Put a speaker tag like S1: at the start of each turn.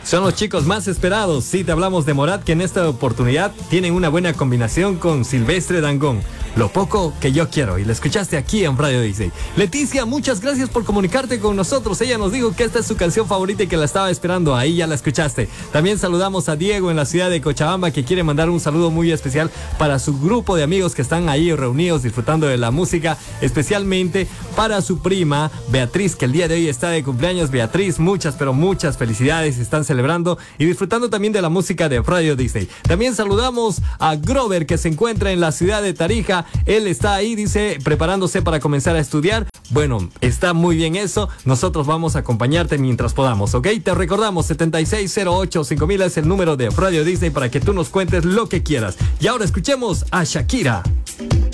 S1: Son los chicos más esperados. Sí, te hablamos de Morat, que en esta oportunidad tienen una buena combinación con Silvestre Dangond. Lo poco que yo quiero. Y la escuchaste aquí en Radio Disney. Leticia, muchas gracias por comunicarte con nosotros. Ella nos dijo que esta es su canción favorita y que la estaba esperando. Ahí ya la escuchaste. También saludamos a Diego en la ciudad de Cochabamba, que quiere mandar un saludo muy especial para su grupo de amigos que están ahí reunidos disfrutando de la música, especialmente para su prima Beatriz, que el día de hoy está de cumpleaños. Beatriz, muchas, pero muchas felicidades. Están celebrando y disfrutando también de la música de Radio Disney. También saludamos a Grover, que se encuentra en la ciudad de Tarija. Él está ahí, dice, preparándose para comenzar a estudiar. Bueno, está muy bien eso. Nosotros vamos a acompañarte mientras podamos, ¿ok? Te recordamos, 7608-5000 es el número de Radio Disney para que tú nos cuentes lo que quieras. Y ahora escuchemos a Shakira.